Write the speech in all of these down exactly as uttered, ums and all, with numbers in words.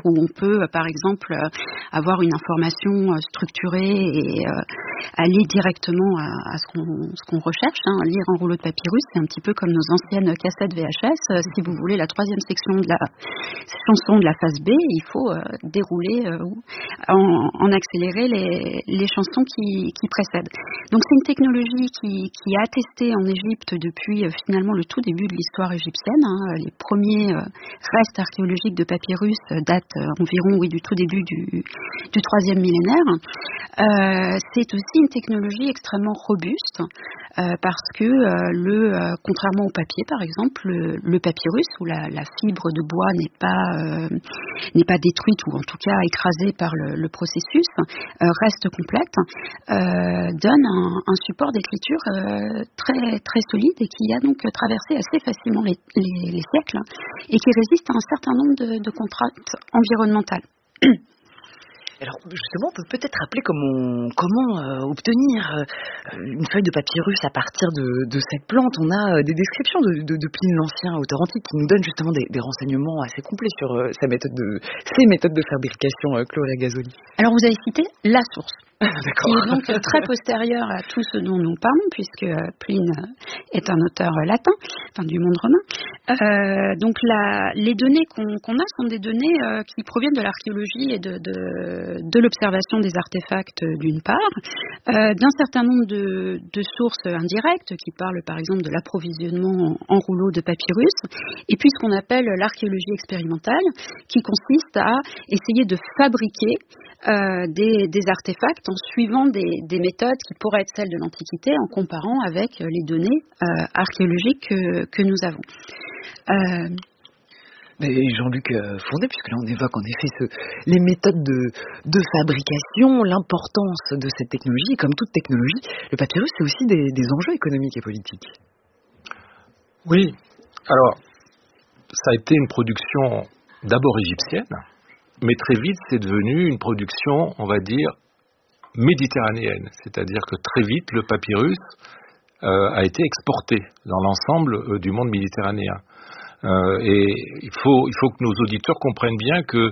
où on peut, euh, par exemple, euh, avoir une information euh, structurée et euh, aller directement à, à ce qu'on, ce qu'on recherche. Hein. Lire un rouleau de papyrus, c'est un petit peu comme nos anciennes cassettes V H S. Euh, si vous voulez la troisième section de la chanson de la phase B, il faut euh, dérouler euh, en, en accéléré les, les chansons qui, qui précèdent. Donc c'est une technologie qui, qui a attesté en Égypte depuis euh, finalement le tout début de l'histoire égyptienne. Hein. Les premiers euh, restes archéologiques de papyrus euh, datent euh, environ oui, du tout début du, du troisième millénaire. Euh, c'est aussi une technologie extrêmement robuste euh, parce que euh, le, euh, contrairement au papier par exemple, le, le papyrus où la, la fibre de bois n'est pas euh, n'est pas détruite ou en tout cas écrasée par le, le processus, euh, reste complète, euh, donne un, un support d'écriture euh, très très solide et qui a donc traversé assez facilement les, les, les siècles et qui résiste à un certain nombre de, de contraintes environnementales. Alors justement, on peut peut-être rappeler comment, comment euh, obtenir euh, une feuille de papyrus à partir de, de cette plante. On a euh, des descriptions de, de, de Pline l'Ancien, auteur antique, qui nous donne justement des, des renseignements assez complets sur euh, sa méthode de, ses méthodes de fabrication, euh, Chloé Lagazzoli. Alors vous avez cité la source. D'accord. Qui est donc très postérieur à tout ce dont nous parlons, puisque Pline est un auteur latin, enfin du monde romain. Euh, donc la, les données qu'on, qu'on a sont des données euh, qui proviennent de l'archéologie et de, de, de l'observation des artefacts d'une part, euh, d'un certain nombre de, de sources indirectes qui parlent par exemple de l'approvisionnement en, en rouleaux de papyrus, et puis ce qu'on appelle l'archéologie expérimentale, qui consiste à essayer de fabriquer Euh, des, des artefacts en suivant des, des méthodes qui pourraient être celles de l'Antiquité en comparant avec les données euh, archéologiques que, que nous avons. Euh, Mais Jean-Luc Fournet, puisque là on évoque en effet ce, les méthodes de, de fabrication, l'importance de cette technologie, et comme toute technologie, le papyrus c'est aussi des, des enjeux économiques et politiques. Oui, alors ça a été une production d'abord égyptienne, mais très vite, c'est devenu une production, on va dire, méditerranéenne. C'est-à-dire que très vite, le papyrus euh, a été exporté dans l'ensemble euh, du monde méditerranéen. Euh, et il faut, il faut que nos auditeurs comprennent bien que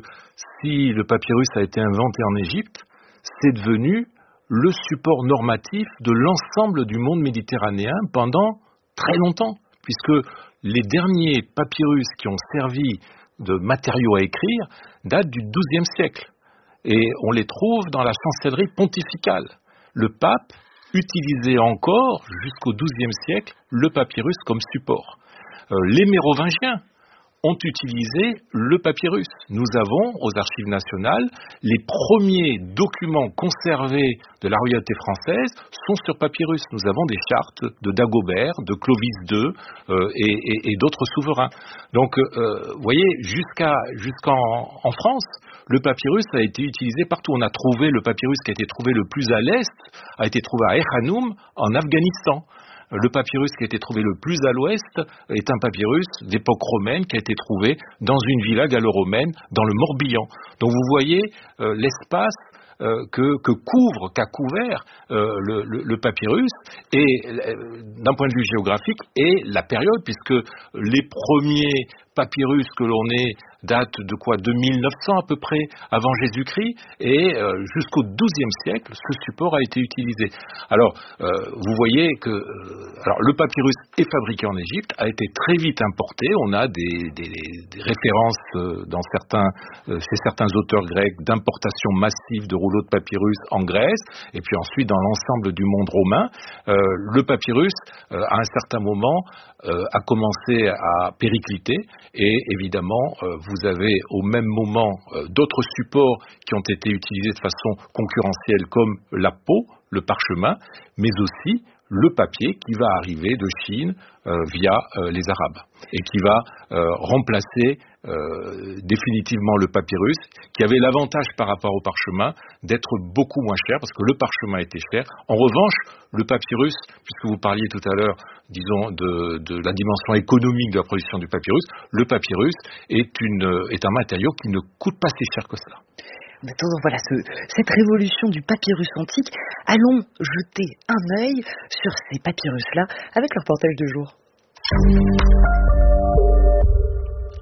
si le papyrus a été inventé en Égypte, c'est devenu le support normatif de l'ensemble du monde méditerranéen pendant très longtemps, puisque les derniers papyrus qui ont servi de matériaux à écrire datent du douzième siècle et on les trouve dans la chancellerie pontificale. Le pape utilisait encore jusqu'au douzième siècle le papyrus comme support. Euh, les Mérovingiens ont utilisé le papyrus. Nous avons, aux Archives nationales, les premiers documents conservés de la royauté française sont sur papyrus. Nous avons des chartes de Dagobert, de Clovis deux euh, et, et, et d'autres souverains. Donc, euh, vous voyez, jusqu'à, jusqu'en en France, le papyrus a été utilisé partout. On a trouvé le papyrus qui a été trouvé le plus à l'est, a été trouvé à Echanoum, en Afghanistan. Le papyrus qui a été trouvé le plus à l'ouest est un papyrus d'époque romaine qui a été trouvé dans une villa gallo-romaine dans le Morbihan. Donc vous voyez euh, l'espace euh, que, que couvre, qu'a couvert euh, le, le, le papyrus, et euh, d'un point de vue géographique, et la période, puisque les premiers papyrus que l'on ait datent de quoi, de mille neuf cents à peu près avant Jésus-Christ, et euh, jusqu'au douzième siècle, ce support a été utilisé. Alors, euh, vous voyez que euh, alors, le papyrus est fabriqué en Égypte, a été très vite importé. On a des, des, des références euh, dans certains, euh, chez certains auteurs grecs d'importation massive de rouleaux de papyrus en Grèce, et puis ensuite dans l'ensemble du monde romain. Euh, le papyrus, euh, à un certain moment, euh, a commencé à péricliter, et évidemment, euh, vous avez au même moment euh, d'autres supports qui ont été utilisés de façon concurrentielle, comme la peau, le parchemin, mais aussi le papier qui va arriver de Chine euh, via euh, les Arabes et qui va euh, remplacer euh, définitivement le papyrus, qui avait l'avantage par rapport au parchemin d'être beaucoup moins cher parce que le parchemin était cher. En revanche, le papyrus, puisque vous parliez tout à l'heure, disons, de, de la dimension économique de la production du papyrus, le papyrus est, une, est un matériau qui ne coûte pas si cher que cela. En attendant, voilà, ce, cette révolution du papyrus antique, allons jeter un œil sur ces papyrus-là avec leur portage de jour.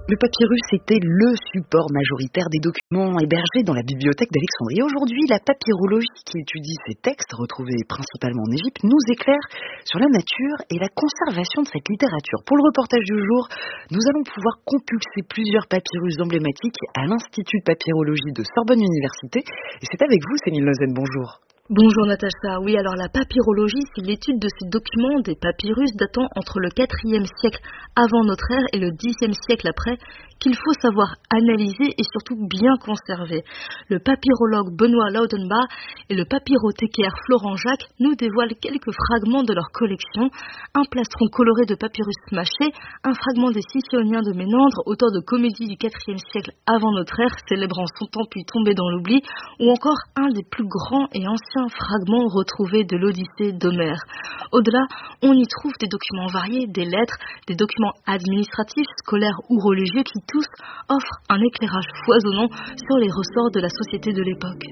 Le papyrus était le support majoritaire des documents hébergés dans la bibliothèque d'Alexandrie. Aujourd'hui, la papyrologie qui étudie ces textes retrouvés principalement en Égypte nous éclaire sur la nature et la conservation de cette littérature. Pour le reportage du jour, nous allons pouvoir compulser plusieurs papyrus emblématiques à l'Institut de papyrologie de Sorbonne Université. Et c'est avec vous, Céline Lozen, bonjour. Bonjour Natacha. Oui, alors la papyrologie, c'est l'étude de ces documents, des papyrus datant entre le quatrième siècle avant notre ère et le dixième siècle après, qu'il faut savoir analyser et surtout bien conserver. Le papyrologue Benoît Laudenbach et le papyrothécaire Florent Jacques nous dévoilent quelques fragments de leur collection. Un plastron coloré de papyrus mâché, un fragment des Sicyoniens de Ménandre, auteur de comédies du quatrième siècle avant notre ère, célébrant son temps puis tombé dans l'oubli, ou encore un des plus grands et anciens fragments retrouvés de l'Odyssée d'Homère. Au-delà, on y trouve des documents variés, des lettres, des documents administratifs, scolaires ou religieux qui tous offrent un éclairage foisonnant sur les ressorts de la société de l'époque.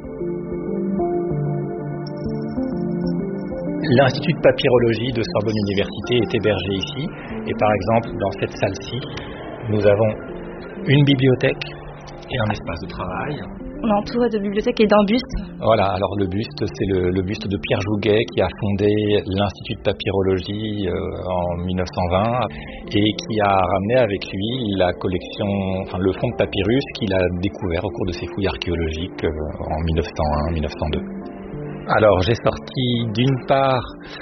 L'Institut de papyrologie de Sorbonne Université est hébergé ici. Et par exemple, dans cette salle-ci, nous avons une bibliothèque et un espace de travail. On est entouré de bibliothèques et d'un buste. Voilà, alors le buste, c'est le, le buste de Pierre Jouguet qui a fondé l'Institut de papyrologie euh, en mille neuf cent vingt et qui a ramené avec lui la collection, enfin le fonds de papyrus qu'il a découvert au cours de ses fouilles archéologiques euh, en mille neuf cent un mille neuf cent deux. Alors j'ai sorti d'une part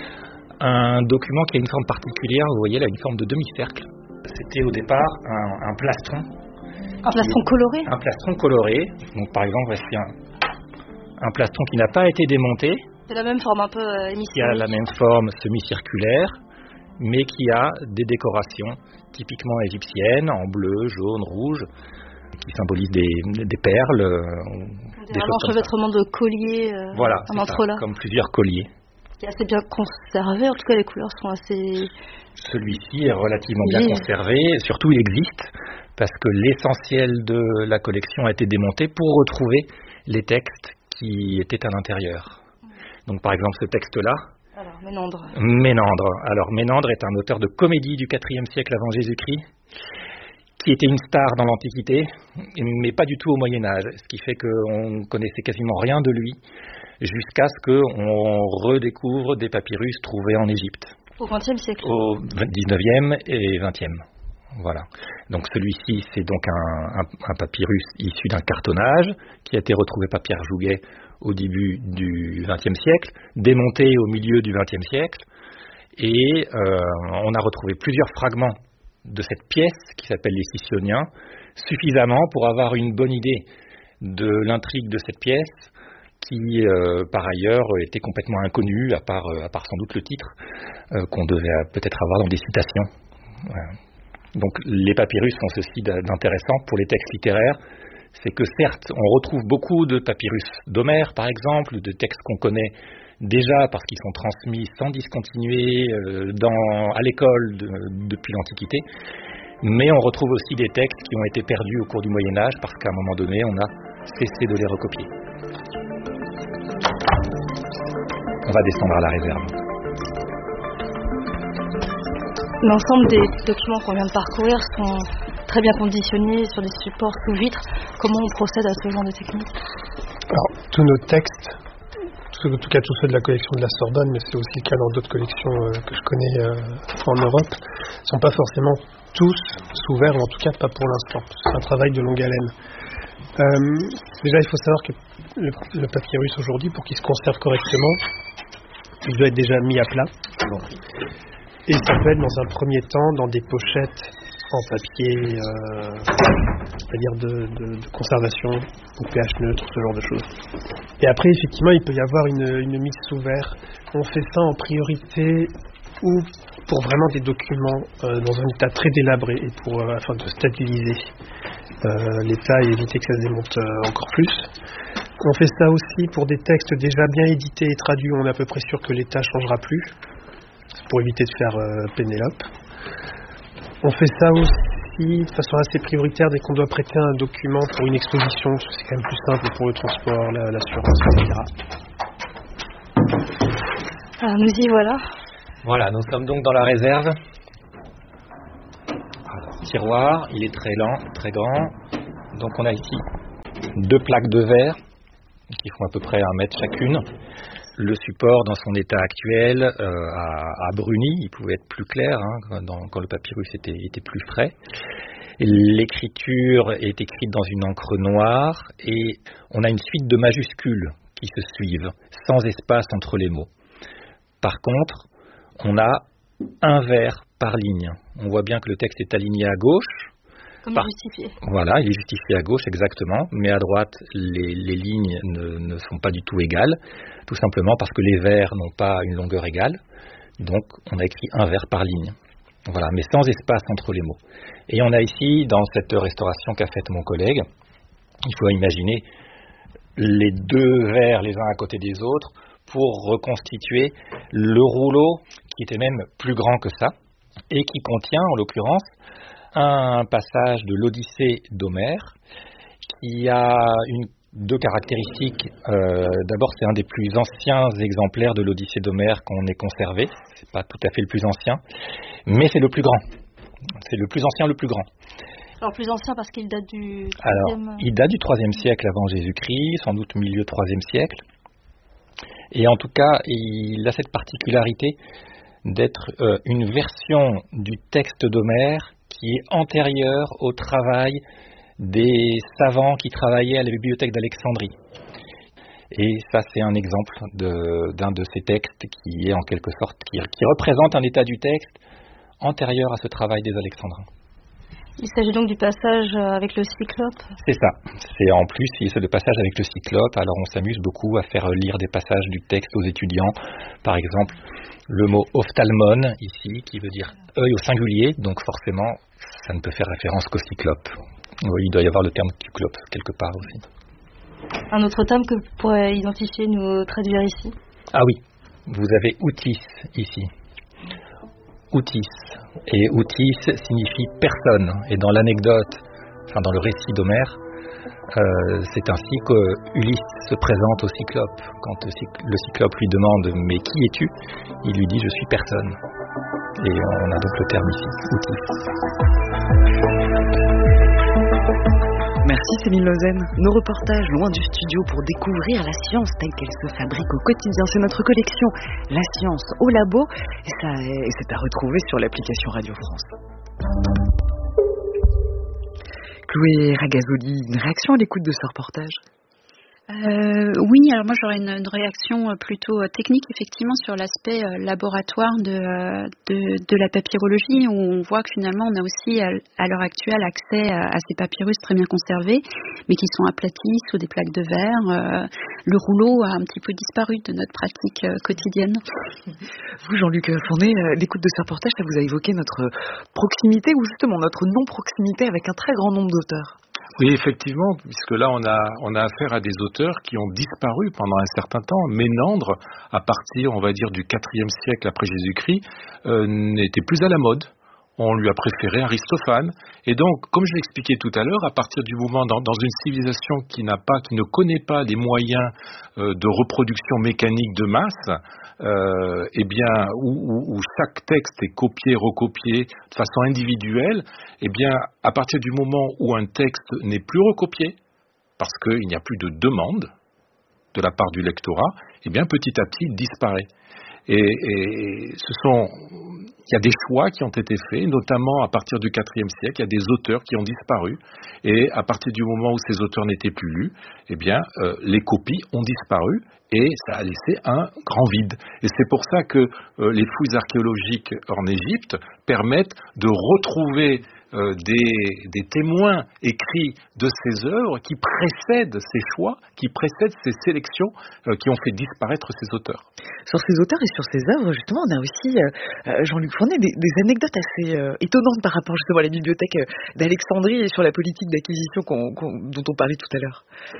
un document qui a une forme particulière, vous voyez là, une forme de demi-cercle. C'était au départ un, un plastron. Un plastron coloré Un plastron coloré. Donc par exemple, voici un, un plastron qui n'a pas été démonté. C'est la même forme un peu euh, hémisphérique. Qui a la même forme semi-circulaire, mais qui a des décorations typiquement égyptiennes, en bleu, jaune, rouge, qui symbolisent des, des perles. Euh, des des un enchevêtrement de colliers euh, voilà, en entrelacs. Comme plusieurs colliers. Qui est assez bien conservé, en tout cas les couleurs sont assez... Celui-ci est relativement bien oui. conservé, surtout il existe, parce que l'essentiel de la collection a été démonté pour retrouver les textes qui étaient à l'intérieur. Donc par exemple ce texte-là, Alors, Ménandre. Ménandre. Alors Ménandre est un auteur de comédie du quatrième siècle avant Jésus-Christ, qui était une star dans l'Antiquité, mais pas du tout au Moyen-Âge, ce qui fait qu'on connaissait quasiment rien de lui, jusqu'à ce qu'on redécouvre des papyrus trouvés en Égypte. Au vingtième siècle. Au dix-neuvième et vingtième. Voilà. Donc celui-ci, c'est donc un, un, un papyrus issu d'un cartonnage qui a été retrouvé par Pierre Jouguet au début du vingtième siècle, démonté au milieu du vingtième siècle, et euh, on a retrouvé plusieurs fragments de cette pièce qui s'appelle les Sicyoniens, suffisamment pour avoir une bonne idée de l'intrigue de cette pièce, qui euh, par ailleurs était complètement inconnue, à part, euh, à part sans doute le titre, euh, qu'on devait peut-être avoir dans des citations. Voilà. Donc les papyrus ont ceci d'intéressant pour les textes littéraires, c'est que certes on retrouve beaucoup de papyrus d'Homère par exemple, de textes qu'on connaît déjà parce qu'ils sont transmis sans discontinuer euh, dans, à l'école de, depuis l'Antiquité, mais on retrouve aussi des textes qui ont été perdus au cours du Moyen-Âge parce qu'à un moment donné on a cessé de les recopier. On va descendre à la réserve. L'ensemble des documents qu'on vient de parcourir sont très bien conditionnés sur des supports sous vitre. Comment on procède à ce genre de technique? Alors, tous nos textes, en tout cas tous ceux de la collection de la Sorbonne, mais c'est aussi le cas dans d'autres collections euh, que je connais euh, en Europe, ne sont pas forcément tous sous verre, ou en tout cas pas pour l'instant. C'est un travail de longue haleine. Euh, déjà, il faut savoir que le, le papyrus aujourd'hui, pour qu'il se conserve correctement, il doit être déjà mis à plat. Bon. Et ça peut être dans un premier temps dans des pochettes en papier, euh, c'est-à-dire de, de, de conservation, au pH neutre, ce genre de choses. Et après, effectivement, il peut y avoir une, une mise sous verre. On fait ça en priorité ou pour vraiment des documents euh, dans un état très délabré et pour euh, afin de stabiliser euh, l'état et éviter que ça se démonte euh, encore plus. On fait ça aussi pour des textes déjà bien édités et traduits où on est à peu près sûr que l'état ne changera plus, pour éviter de faire euh, Pénélope. On fait ça aussi de façon assez prioritaire dès qu'on doit prêter un document pour une exposition, parce que c'est quand même plus simple pour le transport, la, l'assurance, et cetera. Alors nous y voilà. Voilà, nous sommes donc dans la réserve. Alors, tiroir, il est très lent, très grand. Donc on a ici deux plaques de verre qui font à peu près un mètre chacune. Le support dans son état actuel euh, a, a bruni, il pouvait être plus clair hein, dans, quand le papyrus était, était plus frais. L'écriture est écrite dans une encre noire et on a une suite de majuscules qui se suivent, sans espace entre les mots. Par contre, on a un vers par ligne. On voit bien que le texte est aligné à gauche. Comme par... justifié. Voilà, il est justifié à gauche, exactement. Mais à droite, les, les lignes ne, ne sont pas du tout égales, tout simplement parce que les vers n'ont pas une longueur égale. Donc, on a écrit un vers par ligne. Voilà, mais sans espace entre les mots. Et on a ici, dans cette restauration qu'a faite mon collègue, il faut imaginer les deux vers les uns à côté des autres pour reconstituer le rouleau qui était même plus grand que ça et qui contient, en l'occurrence, un passage de l'Odyssée d'Homère qui a une, deux caractéristiques. Euh, d'abord, c'est un des plus anciens exemplaires de l'Odyssée d'Homère qu'on ait conservé. C'est pas tout à fait le plus ancien, mais c'est le plus grand. C'est le plus ancien, le plus grand. Alors plus ancien parce qu'il date du troisième... Alors, il date du troisième siècle avant Jésus-Christ, sans doute milieu troisième siècle. Et en tout cas, il a cette particularité d'être euh, une version du texte d'Homère qui est antérieure au travail des savants qui travaillaient à la bibliothèque d'Alexandrie. Et ça, c'est un exemple de, d'un de ces textes qui est en quelque sorte, qui, qui représente un état du texte antérieur à ce travail des Alexandrins. Il s'agit donc du passage avec le cyclope. C'est ça. C'est en plus, c'est le passage avec le cyclope. Alors on s'amuse beaucoup à faire lire des passages du texte aux étudiants. Par exemple, le mot ophtalmon ici, qui veut dire œil au singulier. Donc forcément, ça ne peut faire référence qu'au cyclope. Oui, il doit y avoir le terme cyclope quelque part aussi. Un autre terme que vous pourrez identifier, nous traduire ici. Ah oui, vous avez outis ici. Outis. Et outis signifie personne. Et dans l'anecdote, enfin dans le récit d'Homère, euh, c'est ainsi que Ulysse se présente au cyclope. Quand le cyclope lui demande « Mais qui es-tu » il lui dit « Je suis personne ». Et on a donc le terme ici, outis. Merci Céline Lausanne. Nos reportages loin du studio pour découvrir la science telle qu'elle se fabrique au quotidien. C'est notre collection La science au labo et, ça, et c'est à retrouver sur l'application Radio France. Chloé Ragazoli, une réaction à l'écoute de ce reportage ? Euh, oui, alors moi j'aurais une, une réaction plutôt technique effectivement sur l'aspect euh, laboratoire de, de, de la papyrologie où on voit que finalement on a aussi à, à l'heure actuelle accès à, à ces papyrus très bien conservés mais qui sont aplatis sous des plaques de verre. Euh, le rouleau a un petit peu disparu de notre pratique euh, quotidienne. Vous Jean-Luc Fournet, l'écoute de ce reportage, ça vous a évoqué notre proximité ou justement notre non-proximité avec un très grand nombre d'auteurs ? Oui, effectivement, puisque là, on a, on a affaire à des auteurs qui ont disparu pendant un certain temps. Ménandre, à partir, on va dire, du quatrième siècle après Jésus-Christ, euh, n'était plus à la mode. On lui a préféré Aristophane. Et donc, comme je l'expliquais tout à l'heure, à partir du moment, dans, dans une civilisation qui n'a pas, qui ne connaît pas les moyens euh, de reproduction mécanique de masse, euh, eh bien, où, où, où chaque texte est copié, recopié de façon individuelle, eh bien, à partir du moment où un texte n'est plus recopié, parce qu'il n'y a plus de demande de la part du lectorat, eh bien, petit à petit, il disparaît. Et, et ce sont, il y a des choix qui ont été faits, notamment à partir du quatrième siècle, il y a des auteurs qui ont disparu, et à partir du moment où ces auteurs n'étaient plus lus, eh bien, euh, les copies ont disparu, et ça a laissé un grand vide. Et c'est pour ça que euh, les fouilles archéologiques en Égypte permettent de retrouver euh, des, des témoins écrits de ces œuvres qui précèdent ces choix, qui précèdent ces sélections euh, qui ont fait disparaître ces auteurs. Sur ces auteurs et sur ces œuvres, justement, on a aussi, euh, Jean-Luc Fournet, des, des anecdotes assez euh, étonnantes par rapport justement à la bibliothèque d'Alexandrie et sur la politique d'acquisition qu'on, qu'on, dont on parlait tout à l'heure.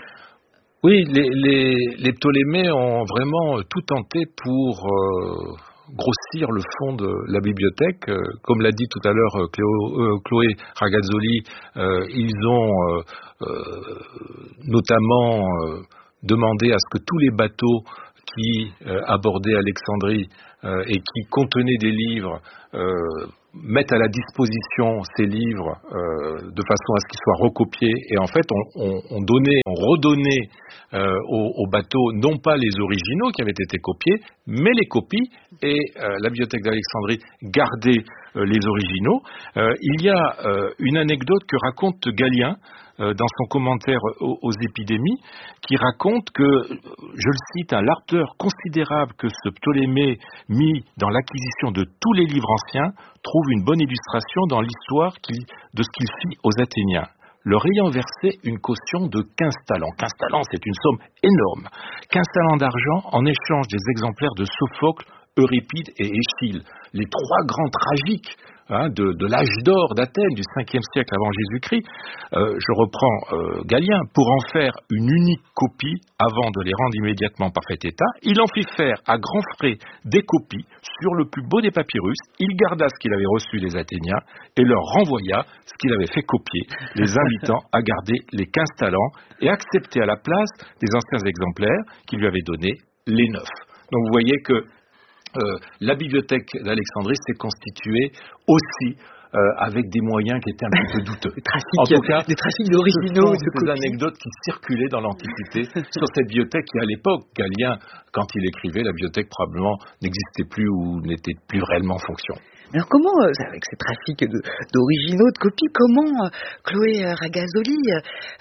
Oui, les, les, les Ptolémées ont vraiment tout tenté pour euh, grossir le fond de la bibliothèque. Euh, comme l'a dit tout à l'heure Cléo, euh, Chloé Ragazzoli, euh, ils ont euh, euh, notamment euh, demandé à ce que tous les bateaux qui euh, abordaient Alexandrie euh, et qui contenaient des livres euh, mettre à la disposition ces livres euh, de façon à ce qu'ils soient recopiés. Et en fait, on, on, on donnait, on redonnait euh, au, au bateau non pas les originaux qui avaient été copiés, mais les copies. Et euh, la Bibliothèque d'Alexandrie gardait euh, les originaux. Euh, il y a euh, une anecdote que raconte Galien euh, dans son commentaire aux, aux épidémies, qui raconte que, je le cite, un l'ardeur considérable que ce Ptolémée mit dans l'acquisition de tous les livres anciens trouve une bonne illustration dans l'histoire qu'il, de ce qu'il fit aux Athéniens, leur ayant versé une caution de quinze talents. quinze talents, c'est une somme énorme. quinze talents d'argent en échange des exemplaires de Sophocle, Euripide et Échille, les trois grands tragiques hein, de, de l'âge d'or d'Athènes, du cinquième siècle avant Jésus-Christ. Euh, je reprends euh, Galien, pour en faire une unique copie avant de les rendre immédiatement en parfait état, il en fit faire à grands frais des copies sur le plus beau des papyrus, il garda ce qu'il avait reçu des Athéniens et leur renvoya ce qu'il avait fait copier, les invitant à garder les quinze talents et accepter à la place des anciens exemplaires qu'il lui avait donnés les neuf. Donc vous voyez que Euh, la bibliothèque d'Alexandrie s'est constituée aussi euh, avec des moyens qui étaient un petit peu douteux. Des trafics, en tout cas, des trafics d'originaux, ce sont des anecdotes qui circulaient dans l'Antiquité sur cette bibliothèque qui, à l'époque, Galien, quand il écrivait, la bibliothèque probablement n'existait plus ou n'était plus réellement en fonction. Alors comment, avec ces trafics de, d'originaux, de copies, comment euh, Chloé Ragazoli euh,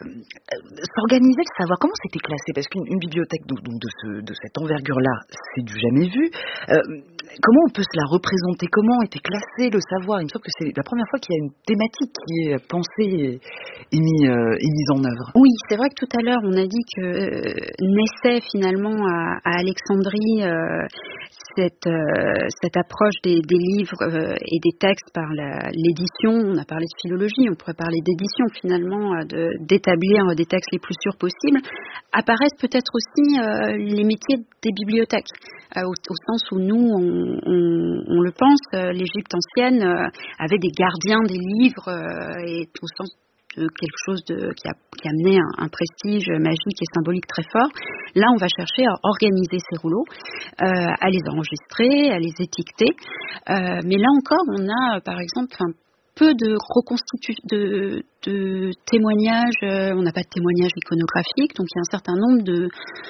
euh, s'organisait le savoir? Comment c'était classé? Parce qu'une une bibliothèque donc, de, ce, de cette envergure-là, c'est du jamais vu. Euh, comment on peut se la représenter? Comment était classé le savoir? Il me semble que c'est la première fois qu'il y a une thématique qui est pensée et, et, mis, euh, et mise en œuvre. Oui, c'est vrai que tout à l'heure, on a dit que euh, naissait finalement à, à Alexandrie euh, cette, euh, cette approche des, des livres euh, et des textes par la, l'édition. On a parlé de philologie, on pourrait parler d'édition finalement, euh, de, d'établir des textes les plus sûrs possibles. Apparaissent peut-être aussi euh, les métiers des bibliothèques, euh, au, au sens où nous, on, on, on le pense, euh, l'Égypte ancienne euh, avait des gardiens des livres euh, et au sens de quelque chose de, qui, a, qui amenait un, un prestige magique et symbolique très fort. Là, on va chercher à organiser ces rouleaux, euh, à les enregistrer, à les étiqueter. Euh, mais là encore, on a, par exemple, un peu de reconstitution, de, de témoignages. Euh, on n'a pas de témoignages iconographiques, donc il y a un certain nombre de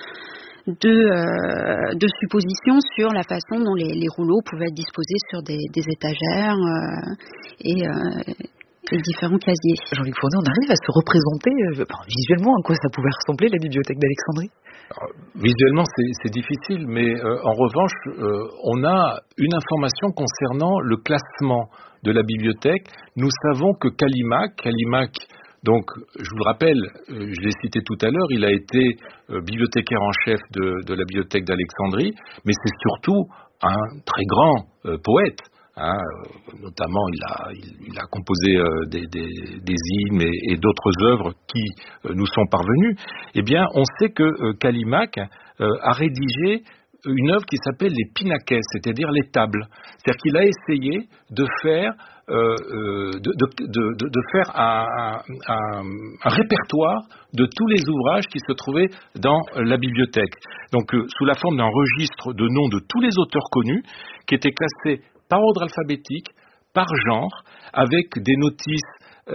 De, euh, de suppositions sur la façon dont les, les rouleaux pouvaient être disposés sur des, des étagères euh, et, euh, et différents casiers. Jean-Luc Fournet, on arrive à se représenter euh, visuellement à quoi ça pouvait ressembler la bibliothèque d'Alexandrie? Alors, visuellement, c'est, c'est difficile, mais euh, en revanche, euh, on a une information concernant le classement de la bibliothèque. Nous savons que Callimaque, Callimaque donc, je vous le rappelle, euh, je l'ai cité tout à l'heure, il a été euh, bibliothécaire en chef de, de la bibliothèque d'Alexandrie, mais c'est surtout un très grand euh, poète. Hein, euh, notamment, il a, il, il a composé euh, des, des, des hymnes et, et d'autres œuvres qui euh, nous sont parvenues. Eh bien, on sait que euh, Callimaque euh, a rédigé une œuvre qui s'appelle les Pinakès, c'est-à-dire les tables. C'est-à-dire qu'il a essayé de faire Euh, de, de, de, de faire un, un, un répertoire de tous les ouvrages qui se trouvaient dans la bibliothèque. Donc, euh, sous la forme d'un registre de noms de tous les auteurs connus, qui étaient classés par ordre alphabétique, par genre, avec des notices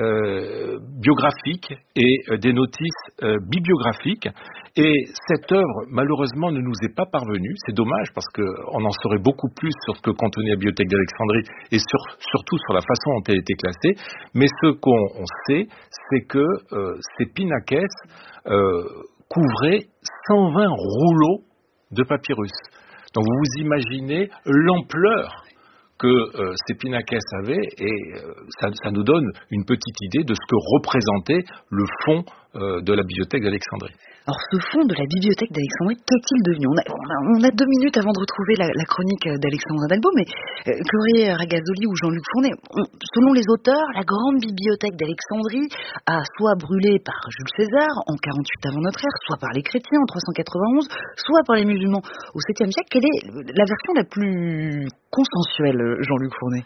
euh, biographiques et euh, des notices euh, bibliographiques. Et cette œuvre, malheureusement, ne nous est pas parvenue. C'est dommage parce qu'on en saurait beaucoup plus sur ce que contenait la bibliothèque d'Alexandrie et sur, surtout sur la façon dont elle était classée. Mais ce qu'on on sait, c'est que euh, ces Pinakès euh, couvraient cent vingt rouleaux de papyrus. Donc vous vous imaginez l'ampleur que euh, ces Pinakès avaient, et euh, ça, ça nous donne une petite idée de ce que représentait le fond euh, de la bibliothèque d'Alexandrie. Alors ce fond de la bibliothèque d'Alexandrie, qu'est-il devenu? on a, on, a, on a deux minutes avant de retrouver la, la chronique d'Alexandre Dalbo, mais euh, Chloé Ragazoli ou Jean-Luc Fournet, on, selon les auteurs, la grande bibliothèque d'Alexandrie a soit brûlé par Jules César en quarante-huit avant notre ère, soit par les chrétiens en trois cent quatre-vingt-onze, soit par les musulmans au septième siècle. Quelle est la version la plus consensuelle, Jean-Luc Fournet?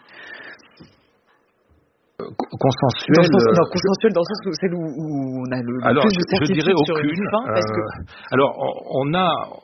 Consensuelle, dans le sens, non, consensuelle dans le sens où celle où, où on a le, le alors, plus de certitude je dirais sur aucune. une fin, parce euh, que... Alors, on a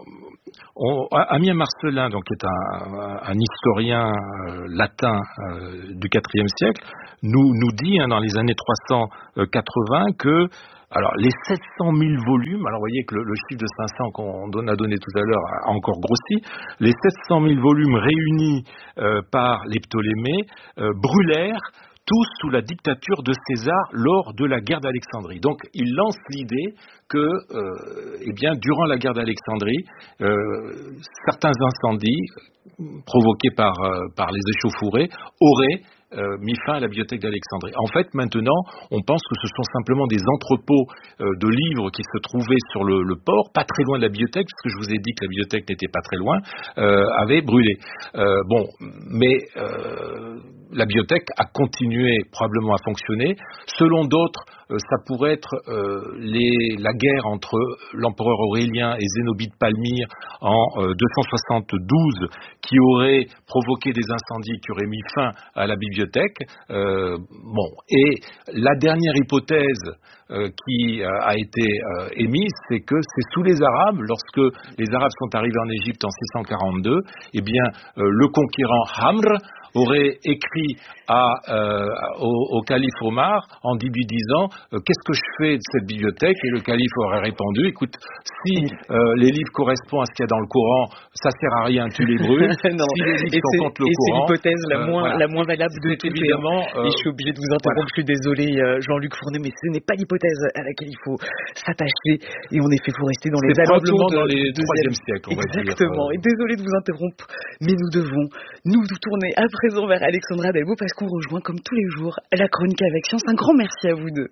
On, Ammien Marcellin, donc, est un, un historien euh, latin euh, du quatrième siècle, nous, nous dit hein, dans les années trois cent quatre-vingts que alors les sept cent mille volumes, alors vous voyez que le, le chiffre de cinq cents qu'on donne, a donné tout à l'heure a encore grossi, les sept cent mille volumes réunis euh, par les Ptolémées euh, brûlèrent tous sous la dictature de César lors de la guerre d'Alexandrie. Donc il lance l'idée que, euh, eh bien, durant la guerre d'Alexandrie, euh, certains incendies provoqués par, euh, par les échauffourées auraient Euh, mis fin à la bibliothèque d'Alexandrie. En fait, maintenant, on pense que ce sont simplement des entrepôts euh, de livres qui se trouvaient sur le, le port, pas très loin de la bibliothèque, parce que je vous ai dit que la bibliothèque n'était pas très loin, euh, avaient brûlé. Euh, bon, mais euh, la bibliothèque a continué probablement à fonctionner. Selon d'autres, euh, ça pourrait être euh, les, la guerre entre l'empereur Aurélien et Zénobie de Palmyre en euh, deux cent soixante-douze qui aurait provoqué des incendies qui auraient mis fin à la bibliothèque. Euh, bon, et la dernière hypothèse euh, qui euh, a été euh, émise, c'est que c'est sous les Arabes, lorsque les Arabes sont arrivés en Égypte en six cent quarante-deux, eh bien euh, le conquérant Hamr aurait écrit à, euh, au, au calife Omar en lui disant euh, qu'est-ce que je fais de cette bibliothèque, et le calife aurait répondu écoute, si euh, les livres correspondent à ce qu'il y a dans le Coran, ça sert à rien, tu les brûles. Non. Si les livres et sont contre le et Coran, c'est l'hypothèse la, euh, moins, voilà. la moins valable de toutes. Évidemment, et, euh, et je suis obligé de vous interrompre, voilà. Je suis désolé euh, Jean-Luc Fournet, mais ce n'est pas l'hypothèse à laquelle il faut s'attacher, et en effet il faut rester dans les alentours de, dans les de troisième siècle, on va dire. Exactement, et désolé de vous interrompre, mais nous devons nous tourner à présent vers Alexandra Delbo parce qu'on rejoint comme tous les jours la chronique avec science. Un grand merci à vous deux.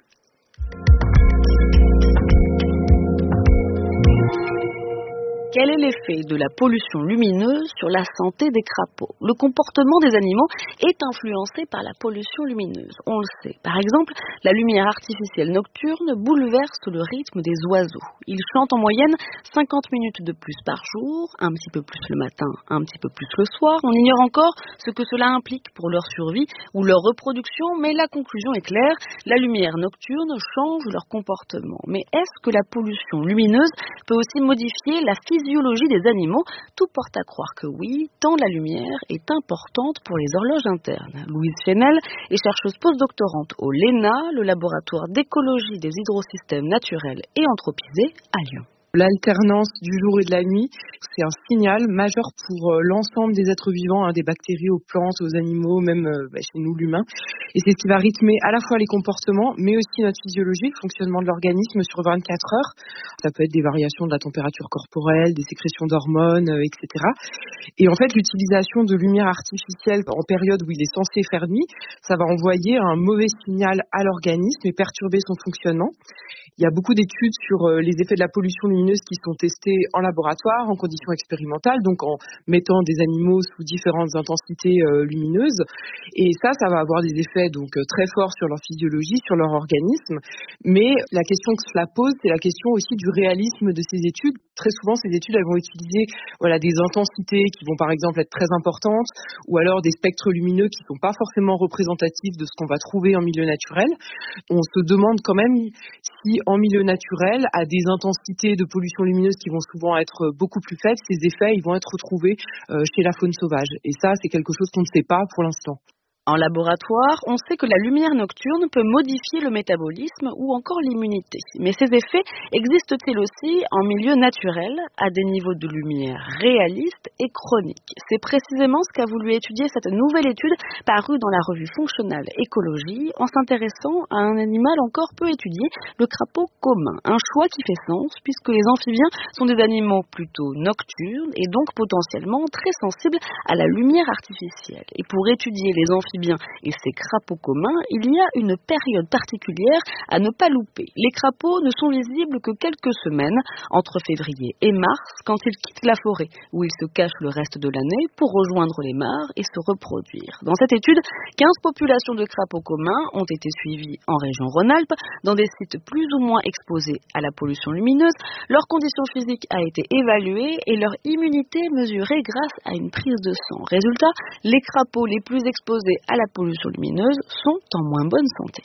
Quel est l'effet de la pollution lumineuse sur la santé des crapauds? Le comportement des animaux est influencé par la pollution lumineuse, on le sait. Par exemple, la lumière artificielle nocturne bouleverse le rythme des oiseaux. Ils chantent en moyenne cinquante minutes de plus par jour, un petit peu plus le matin, un petit peu plus le soir. On ignore encore ce que cela implique pour leur survie ou leur reproduction, mais la conclusion est claire, la lumière nocturne change leur comportement. Mais est-ce que la pollution lumineuse peut aussi modifier la physiologie des animaux? Tout porte à croire que oui, tant la lumière est importante pour les horloges internes. Louise Fenel est chercheuse postdoctorante au LENA, le laboratoire d'écologie des hydrosystèmes naturels et anthropisés à Lyon. L'alternance du jour et de la nuit, c'est un signal majeur pour euh, l'ensemble des êtres vivants, hein, des bactéries aux plantes, aux animaux, même euh, bah, chez nous l'humain. Et c'est ce qui va rythmer à la fois les comportements, mais aussi notre physiologie, le fonctionnement de l'organisme sur vingt-quatre heures. Ça peut être des variations de la température corporelle, des sécrétions d'hormones, euh, et cetera. Et en fait, l'utilisation de lumière artificielle en période où il est censé faire nuit, ça va envoyer un mauvais signal à l'organisme et perturber son fonctionnement. Il y a beaucoup d'études sur les effets de la pollution lumineuse qui sont testées en laboratoire, en conditions expérimentales, donc en mettant des animaux sous différentes intensités euh, lumineuses. Et ça, ça va avoir des effets donc très forts sur leur physiologie, sur leur organisme. Mais la question que cela pose, c'est la question aussi du réalisme de ces études. Très souvent, ces études, elles vont utiliser voilà, des intensités qui vont par exemple être très importantes, ou alors des spectres lumineux qui ne sont pas forcément représentatifs de ce qu'on va trouver en milieu naturel. On se demande quand même si en milieu naturel, à des intensités de pollution lumineuse qui vont souvent être beaucoup plus faibles, ces effets ils vont être retrouvés euh, chez la faune sauvage. Et ça, c'est quelque chose qu'on ne sait pas pour l'instant. En laboratoire, on sait que la lumière nocturne peut modifier le métabolisme ou encore l'immunité. Mais ces effets existent-ils aussi en milieu naturel, à des niveaux de lumière réalistes et chroniques? C'est précisément ce qu'a voulu étudier cette nouvelle étude parue dans la revue Functional Ecology en s'intéressant à un animal encore peu étudié, le crapaud commun. Un choix qui fait sens puisque les amphibiens sont des animaux plutôt nocturnes et donc potentiellement très sensibles à la lumière artificielle. Et pour étudier les amphibiens et ces crapauds communs, il y a une période particulière à ne pas louper. Les crapauds ne sont visibles que quelques semaines, entre février et mars, quand ils quittent la forêt, où ils se cachent le reste de l'année pour rejoindre les mares et se reproduire. Dans cette étude, quinze populations de crapauds communs ont été suivies en région Rhône-Alpes, dans des sites plus ou moins exposés à la pollution lumineuse. Leur condition physique a été évaluée et leur immunité mesurée grâce à une prise de sang. Résultat, les crapauds les plus exposés à la pollution lumineuse sont en moins bonne santé.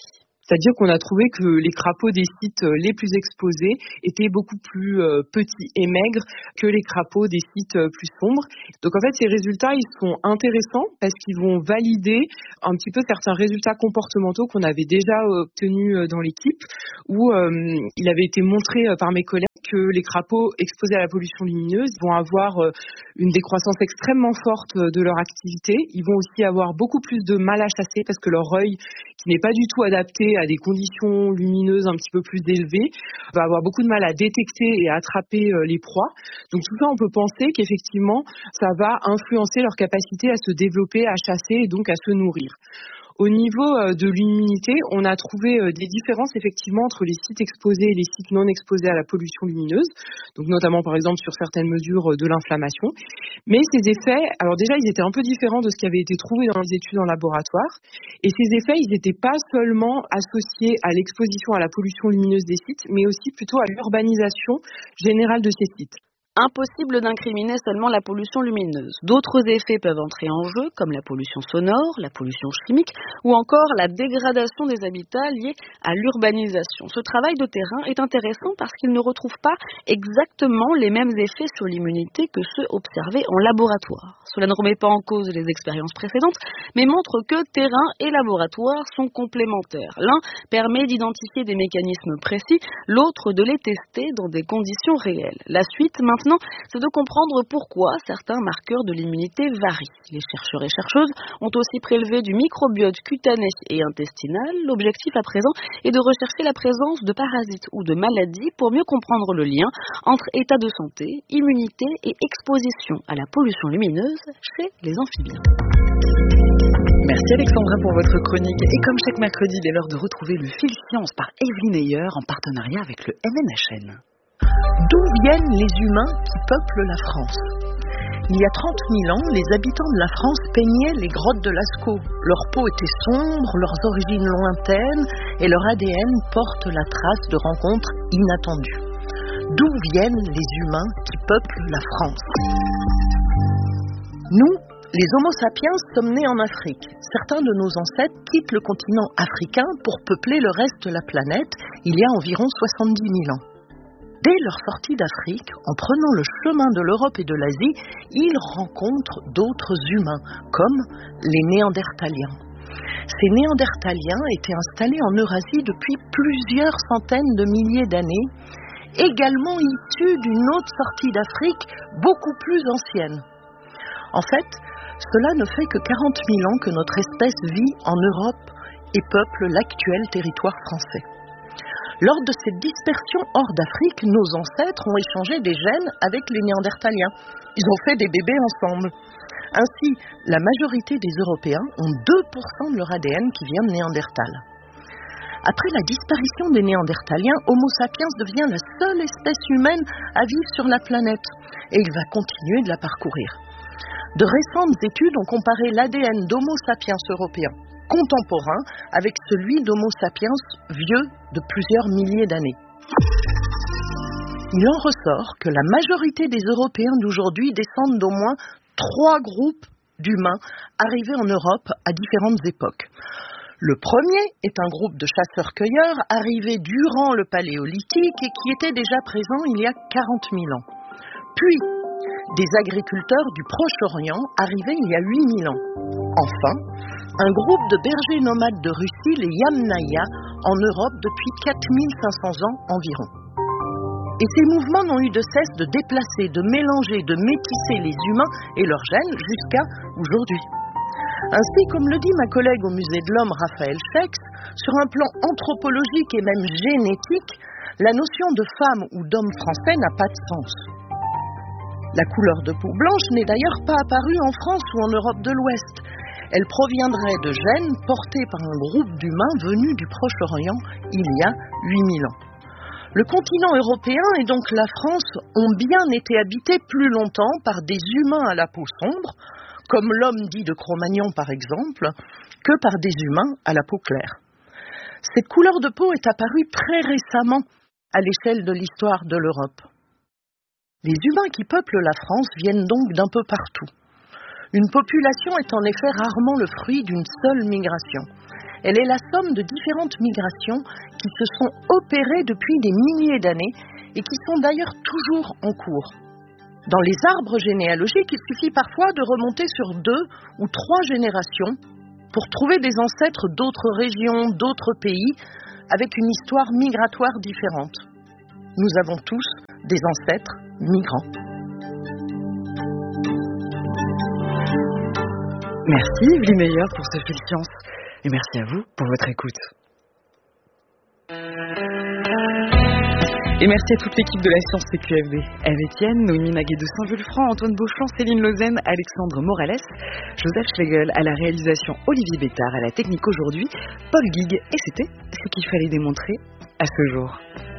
C'est-à-dire qu'on a trouvé que les crapauds des sites les plus exposés étaient beaucoup plus euh, petits et maigres que les crapauds des sites euh, plus sombres. Donc en fait, ces résultats, ils sont intéressants parce qu'ils vont valider un petit peu certains résultats comportementaux qu'on avait déjà obtenus dans l'équipe, où euh, il avait été montré par mes collègues que les crapauds exposés à la pollution lumineuse vont avoir euh, une décroissance extrêmement forte de leur activité. Ils vont aussi avoir beaucoup plus de mal à chasser parce que leur œil, qui n'est pas du tout adapté à des conditions lumineuses un petit peu plus élevées, va avoir beaucoup de mal à détecter et à attraper les proies. Donc tout ça, on peut penser qu'effectivement, ça va influencer leur capacité à se développer, à chasser et donc à se nourrir. Au niveau de l'immunité, on a trouvé des différences effectivement entre les sites exposés et les sites non exposés à la pollution lumineuse, donc notamment par exemple sur certaines mesures de l'inflammation. Mais ces effets, alors déjà ils étaient un peu différents de ce qui avait été trouvé dans les études en laboratoire, et ces effets ils n'étaient pas seulement associés à l'exposition à la pollution lumineuse des sites, mais aussi plutôt à l'urbanisation générale de ces sites. Impossible d'incriminer seulement la pollution lumineuse. D'autres effets peuvent entrer en jeu, comme la pollution sonore, la pollution chimique, ou encore la dégradation des habitats liée à l'urbanisation. Ce travail de terrain est intéressant parce qu'il ne retrouve pas exactement les mêmes effets sur l'immunité que ceux observés en laboratoire. Cela ne remet pas en cause les expériences précédentes, mais montre que terrain et laboratoire sont complémentaires. L'un permet d'identifier des mécanismes précis, l'autre de les tester dans des conditions réelles. La suite, maintenant, Maintenant, c'est de comprendre pourquoi certains marqueurs de l'immunité varient. Les chercheurs et chercheuses ont aussi prélevé du microbiote cutané et intestinal. L'objectif à présent est de rechercher la présence de parasites ou de maladies pour mieux comprendre le lien entre état de santé, immunité et exposition à la pollution lumineuse chez les amphibiens. Merci Alexandra pour votre chronique. Et comme chaque mercredi, il est l'heure de retrouver le fil science par Evelyne Ayer en partenariat avec le M N H N. D'où viennent les humains qui peuplent la France ? Il y a trente mille ans, les habitants de la France peignaient les grottes de Lascaux. Leur peau était sombre, leurs origines lointaines et leur A D N porte la trace de rencontres inattendues. D'où viennent les humains qui peuplent la France ? Nous, les Homo sapiens, sommes nés en Afrique. Certains de nos ancêtres quittent le continent africain pour peupler le reste de la planète il y a environ soixante-dix mille ans. Dès leur sortie d'Afrique, en prenant le chemin de l'Europe et de l'Asie, ils rencontrent d'autres humains, comme les Néandertaliens. Ces Néandertaliens étaient installés en Eurasie depuis plusieurs centaines de milliers d'années, également issus d'une autre sortie d'Afrique beaucoup plus ancienne. En fait, cela ne fait que quarante mille ans que notre espèce vit en Europe et peuple l'actuel territoire français. Lors de cette dispersion hors d'Afrique, nos ancêtres ont échangé des gènes avec les Néandertaliens. Ils ont fait des bébés ensemble. Ainsi, la majorité des Européens ont deux pour cent de leur A D N qui vient de Néandertal. Après la disparition des Néandertaliens, Homo sapiens devient la seule espèce humaine à vivre sur la planète, et il va continuer de la parcourir. De récentes études ont comparé l'A D N d'Homo sapiens européens contemporain avec celui d'Homo sapiens vieux de plusieurs milliers d'années. Il en ressort que la majorité des Européens d'aujourd'hui descendent d'au moins trois groupes d'humains arrivés en Europe à différentes époques. Le premier est un groupe de chasseurs-cueilleurs arrivés durant le Paléolithique et qui était déjà présent il y a quarante mille ans. Puis, des agriculteurs du Proche-Orient arrivés il y a huit mille ans. Enfin, un groupe de bergers nomades de Russie, les Yamnaya, en Europe depuis quatre mille cinq cents ans environ. Et ces mouvements n'ont eu de cesse de déplacer, de mélanger, de métisser les humains et leurs gènes jusqu'à aujourd'hui. Ainsi, comme le dit ma collègue au Musée de l'Homme, Raphaël Schex, sur un plan anthropologique et même génétique, la notion de femme ou d'homme français n'a pas de sens. La couleur de peau blanche n'est d'ailleurs pas apparue en France ou en Europe de l'Ouest. Elle proviendrait de gènes portés par un groupe d'humains venus du Proche-Orient il y a huit mille ans. Le continent européen et donc la France ont bien été habités plus longtemps par des humains à la peau sombre, comme l'homme dit de Cro-Magnon par exemple, que par des humains à la peau claire. Cette couleur de peau est apparue très récemment à l'échelle de l'histoire de l'Europe. Les humains qui peuplent la France viennent donc d'un peu partout. Une population est en effet rarement le fruit d'une seule migration. Elle est la somme de différentes migrations qui se sont opérées depuis des milliers d'années et qui sont d'ailleurs toujours en cours. Dans les arbres généalogiques, il suffit parfois de remonter sur deux ou trois générations pour trouver des ancêtres d'autres régions, d'autres pays, avec une histoire migratoire différente. Nous avons tous des ancêtres migrants. Merci Evelyne Meyer pour ce fil science et merci à vous pour votre écoute. Et merci à toute l'équipe de la Science C Q F D. Eve Etienne, Noémie Maguet de Saint-Vulfranc, Antoine Beauchamp, Céline Lausanne, Alexandre Morales, Joseph Schlegel à la réalisation, Olivier Bétard à la technique aujourd'hui, Paul Guigues. Et c'était ce qu'il fallait démontrer à ce jour.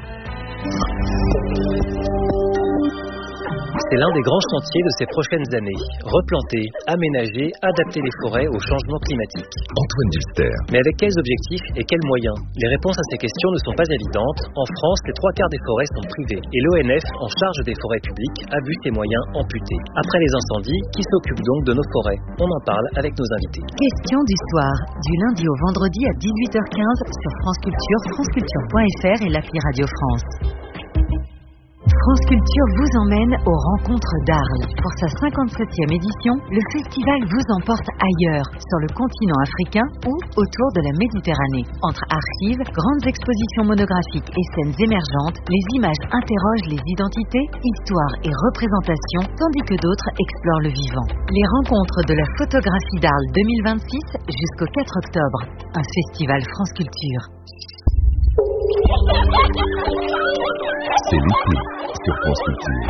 C'est l'un des grands chantiers de ces prochaines années. Replanter, aménager, adapter les forêts au changement climatique. Antoine Dulster. Mais avec quels objectifs et quels moyens? Les réponses à ces questions ne sont pas évidentes. En France, les trois quarts des forêts sont privées. Et l'O N F, en charge des forêts publiques, a vu ses moyens amputés. Après les incendies, qui s'occupe donc de nos forêts? On en parle avec nos invités. Question d'histoire, du lundi au vendredi à dix-huit heures quinze sur France Culture, franceculture point f r et l'appli Radio France. France Culture vous emmène aux rencontres d'Arles. Pour sa cinquante-septième édition, le festival vous emporte ailleurs, sur le continent africain ou autour de la Méditerranée. Entre archives, grandes expositions monographiques et scènes émergentes, les images interrogent les identités, histoires et représentations, tandis que d'autres explorent le vivant. Les rencontres de la photographie d'Arles deux mille vingt-six jusqu'au quatre octobre. Un festival France Culture. C'est l'été sur France Culture.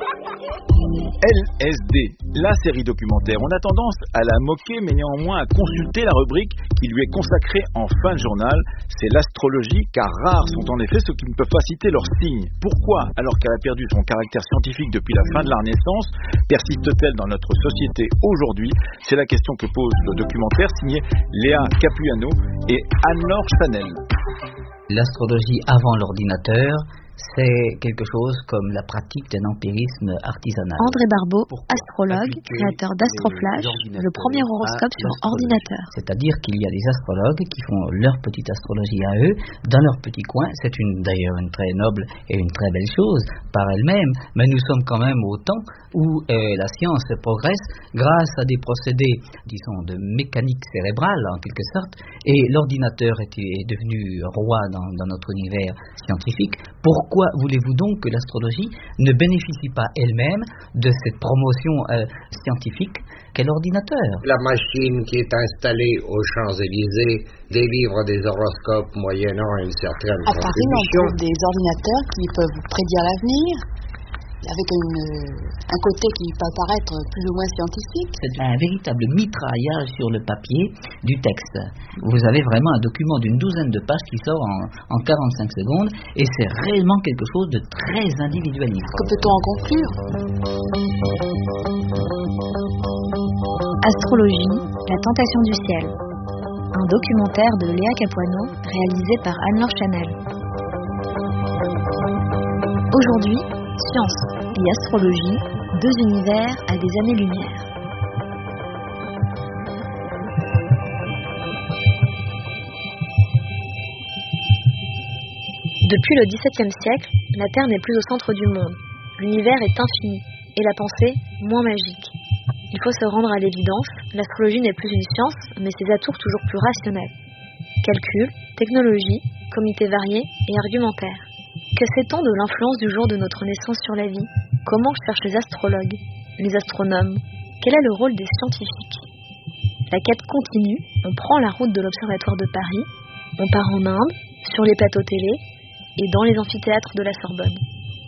L S D, la série documentaire. On a tendance à la moquer, mais néanmoins à consulter la rubrique qui lui est consacrée en fin de journal. C'est l'astrologie, car rares sont en effet ceux qui ne peuvent pas citer leurs signes. Pourquoi, alors qu'elle a perdu son caractère scientifique depuis la fin de la Renaissance, persiste-t-elle dans notre société aujourd'hui? C'est la question que pose le documentaire signé Léa Capuano et Anne-Laure Chanel. L'astrologie avant l'ordinateur, c'est quelque chose comme la pratique d'un empirisme artisanal. André Barbeau, astrologue, créateur d'Astroflash, le premier horoscope sur ordinateur. C'est-à-dire qu'il y a des astrologues qui font leur petite astrologie à eux, dans leur petit coin. C'est une, d'ailleurs une très noble et une très belle chose par elle-même, mais nous sommes quand même au temps où euh, la science progresse grâce à des procédés, disons, de mécanique cérébrale en quelque sorte, et l'ordinateur est, est devenu roi dans, dans notre univers scientifique. Pourquoi voulez-vous donc que l'astrologie ne bénéficie pas elle-même de cette promotion euh, scientifique qu'est l'ordinateur? La machine qui est installée aux Champs-Élysées délivre des horoscopes moyennant une certaine contribution. À Paris, on trouve des ordinateurs qui peuvent prédire l'avenir, avec une, un côté qui peut paraître plus ou moins scientifique. C'est un véritable mitraillage sur le papier du texte. Vous avez vraiment un document d'une douzaine de pages qui sort en, en quarante-cinq secondes, et c'est réellement quelque chose de très individualiste. Que peut-on en conclure? Astrologie, la tentation du ciel. Un documentaire de Léa Capuano, réalisé par Anne-Laure Chanel. Aujourd'hui, science et astrologie, deux univers à des années-lumière. Depuis le dix-septième siècle, la Terre n'est plus au centre du monde. L'univers est infini et la pensée moins magique. Il faut se rendre à l'évidence, l'astrologie n'est plus une science, mais ses atours toujours plus rationnels. Calcul, technologie, comités variés et argumentaires. Que sait-on de l'influence du jour de notre naissance sur la vie? Comment cherchent les astrologues, les astronomes? Quel est le rôle des scientifiques? La quête continue, on prend la route de l'Observatoire de Paris, on part en Inde, sur les plateaux télé et dans les amphithéâtres de la Sorbonne.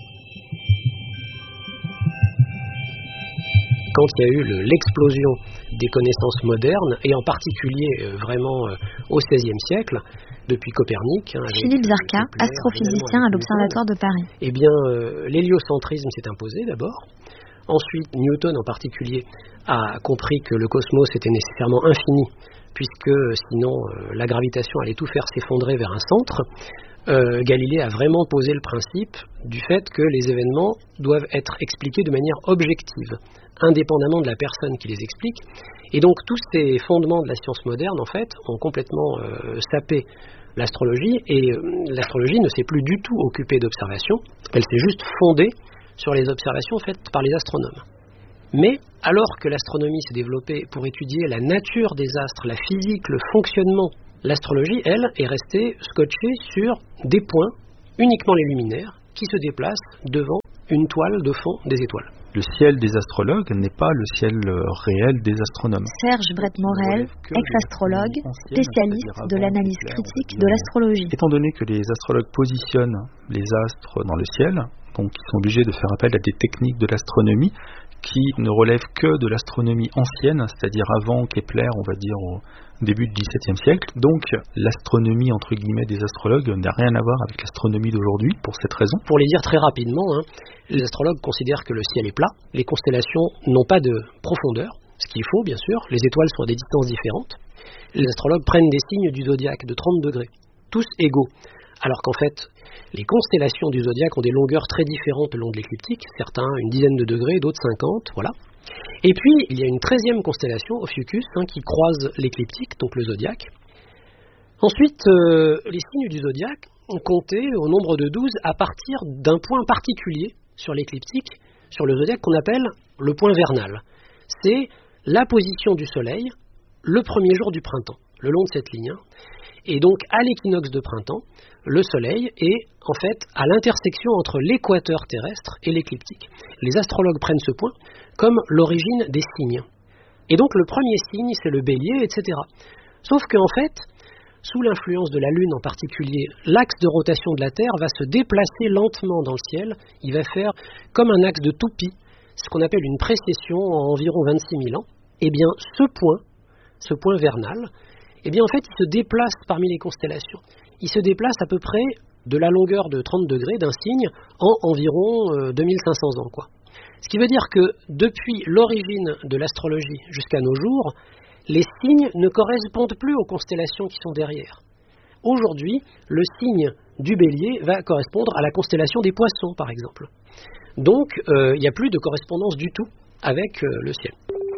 Quand il y a eu le, l'explosion des connaissances modernes, et en particulier euh, vraiment euh, au seizième siècle, depuis Copernic. Hein, Philippe Zarka, astrophysicien à l'Observatoire de Paris. Eh bien, euh, l'héliocentrisme s'est imposé d'abord. Ensuite, Newton en particulier a compris que le cosmos était nécessairement infini, puisque sinon euh, la gravitation allait tout faire s'effondrer vers un centre. Euh, Galilée a vraiment posé le principe du fait que les événements doivent être expliqués de manière objective, indépendamment de la personne qui les explique. Et donc tous ces fondements de la science moderne, en fait, ont complètement euh, sapé l'astrologie, et euh, l'astrologie ne s'est plus du tout occupée d'observations, elle s'est juste fondée sur les observations faites par les astronomes. Mais alors que l'astronomie s'est développée pour étudier la nature des astres, la physique, le fonctionnement, l'astrologie, elle, est restée scotchée sur des points, uniquement les luminaires, qui se déplacent devant une toile de fond des étoiles. Le ciel des astrologues n'est pas le ciel réel des astronomes. Serge Brett-Morel, ex-astrologue, spécialiste de l'analyse critique de l'astrologie. Étant donné que les astrologues positionnent les astres dans le ciel, donc ils sont obligés de faire appel à des techniques de l'astronomie qui ne relèvent que de l'astronomie ancienne, c'est-à-dire avant Kepler, on va dire au début du dix-septième siècle. Donc l'astronomie entre guillemets des astrologues n'a rien à voir avec l'astronomie d'aujourd'hui pour cette raison. Pour les dire très rapidement, hein, les astrologues considèrent que le ciel est plat, les constellations n'ont pas de profondeur, ce qu'il faut bien sûr, les étoiles sont à des distances différentes. Les astrologues prennent des signes du zodiaque de trente degrés, tous égaux, alors qu'en fait les constellations du zodiaque ont des longueurs très différentes le long de l'écliptique, certains une dizaine de degrés, d'autres cinquante, voilà. Et puis, il y a une treizième constellation, Ophiuchus, hein, qui croise l'écliptique, donc le zodiaque. Ensuite, euh, les signes du zodiaque ont compté au nombre de douze à partir d'un point particulier sur l'écliptique, sur le zodiaque qu'on appelle le point vernal. C'est la position du soleil le premier jour du printemps, le long de cette ligne. Et donc, à l'équinoxe de printemps, le soleil est en fait à l'intersection entre l'équateur terrestre et l'écliptique. Les astrologues prennent ce point comme l'origine des signes. Et donc le premier signe, c'est le bélier, et cetera. Sauf qu'en fait, sous l'influence de la Lune en particulier, l'axe de rotation de la Terre va se déplacer lentement dans le ciel. Il va faire comme un axe de toupie, ce qu'on appelle une précession en environ vingt-six mille ans. Et bien ce point, ce point vernal, eh bien en fait, il se déplace parmi les constellations. Il se déplace à peu près de la longueur de trente degrés d'un signe en environ euh, deux mille cinq cents ans, quoi. Ce qui veut dire que depuis l'origine de l'astrologie jusqu'à nos jours, les signes ne correspondent plus aux constellations qui sont derrière. Aujourd'hui, le signe du bélier va correspondre à la constellation des poissons, par exemple. Donc, euh, il n'y a plus de correspondance du tout avec euh, le ciel.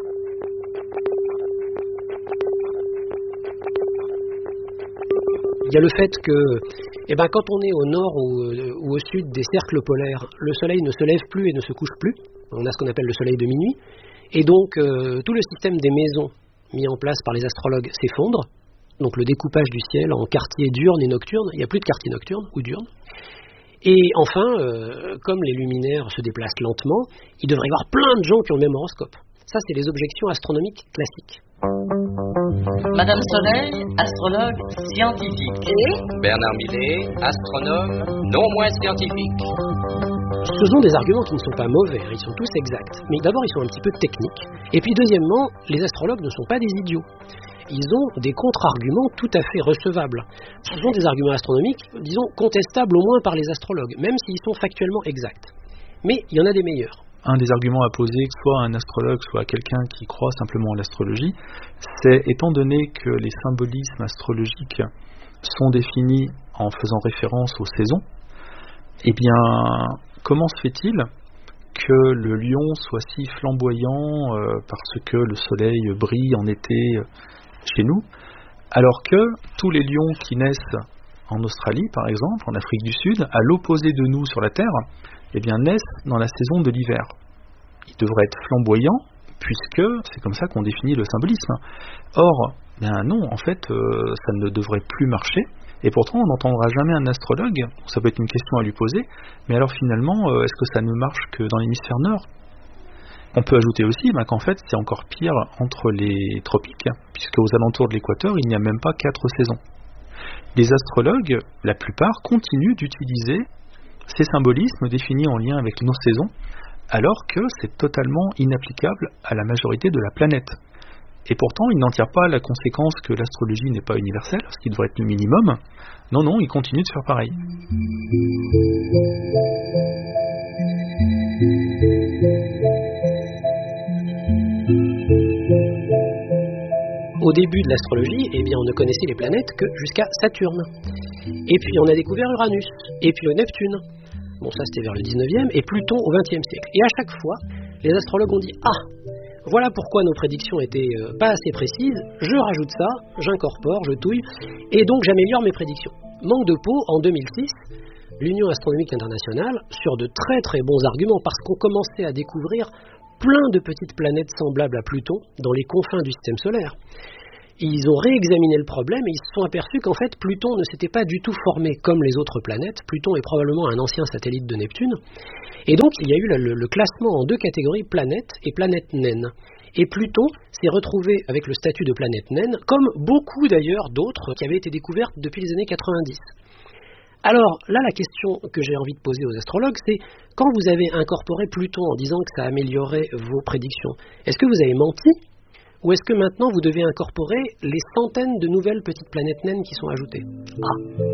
Il y a le fait que, eh ben, quand on est au nord ou, ou au sud des cercles polaires, le soleil ne se lève plus et ne se couche plus. On a ce qu'on appelle le soleil de minuit. Et donc, euh, tout le système des maisons mis en place par les astrologues s'effondre. Donc, le découpage du ciel en quartiers diurnes et nocturnes. Il n'y a plus de quartiers nocturnes ou diurnes. Et enfin, euh, comme les luminaires se déplacent lentement, il devrait y avoir plein de gens qui ont le même horoscope. Ça, c'est les objections astronomiques classiques. Madame Soleil, astrologue scientifique. Et Bernard Millet, astronome non moins scientifique. Ce sont des arguments qui ne sont pas mauvais, ils sont tous exacts. Mais d'abord, ils sont un petit peu techniques. Et puis deuxièmement, les astrologues ne sont pas des idiots. Ils ont des contre-arguments tout à fait recevables. Ce sont des arguments astronomiques, disons, contestables au moins par les astrologues, même s'ils sont factuellement exacts. Mais il y en a des meilleurs. Un des arguments à poser, soit à un astrologue, soit à quelqu'un qui croit simplement à l'astrologie, c'est, étant donné que les symbolismes astrologiques sont définis en faisant référence aux saisons, eh bien, comment se fait-il que le lion soit si flamboyant euh, parce que le soleil brille en été chez nous, alors que tous les lions qui naissent en Australie, par exemple, en Afrique du Sud, à l'opposé de nous sur la Terre, eh bien, naissent dans la saison de l'hiver. Ils devraient être flamboyants, puisque c'est comme ça qu'on définit le symbolisme. Or, bien non, en fait, euh, ça ne devrait plus marcher, et pourtant on n'entendra jamais un astrologue, ça peut être une question à lui poser, mais alors finalement, euh, est-ce que ça ne marche que dans l'hémisphère nord ? On peut ajouter aussi ben, qu'en fait, c'est encore pire entre les tropiques, puisqu'aux alentours de l'équateur, il n'y a même pas quatre saisons. Les astrologues, la plupart, continuent d'utiliser ces symbolismes définis en lien avec nos saisons, alors que c'est totalement inapplicable à la majorité de la planète. Et pourtant, ils n'en tirent pas la conséquence que l'astrologie n'est pas universelle, ce qui devrait être le minimum. Non, non, ils continuent de faire pareil. Au début de l'astrologie, eh bien, on ne connaissait les planètes que jusqu'à Saturne. Et puis on a découvert Uranus, et puis le Neptune. Bon, ça c'était vers le dix-neuvième, et Pluton au vingtième siècle. Et à chaque fois, les astrologues ont dit « Ah, voilà pourquoi nos prédictions étaient euh, pas assez précises, je rajoute ça, j'incorpore, je touille, et donc j'améliore mes prédictions. » Manque de peau, en deux mille six, l'Union astronomique internationale, sur de très très bons arguments, parce qu'on commençait à découvrir plein de petites planètes semblables à Pluton dans les confins du système solaire. Ils ont réexaminé le problème et ils se sont aperçus qu'en fait Pluton ne s'était pas du tout formé comme les autres planètes. Pluton est probablement un ancien satellite de Neptune. Et donc il y a eu le, le classement en deux catégories, planète et planète naine. Et Pluton s'est retrouvé avec le statut de planète naine, comme beaucoup d'ailleurs d'autres qui avaient été découvertes depuis les années quatre-vingt-dix. Alors là, la question que j'ai envie de poser aux astrologues, c'est quand vous avez incorporé Pluton en disant que ça améliorait vos prédictions, est-ce que vous avez menti ? Ou est-ce que maintenant vous devez incorporer les centaines de nouvelles petites planètes naines qui sont ajoutées ? Ah.